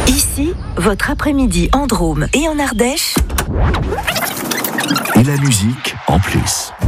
Ici, votre après-midi en Drôme et en Ardèche. Et la musique en plus.